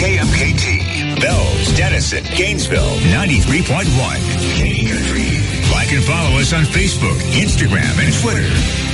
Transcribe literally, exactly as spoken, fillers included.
K M K T. Bells, Denison, Gainesville, ninety-three point one. K Country. Like and follow us on Facebook, Instagram, and Twitter.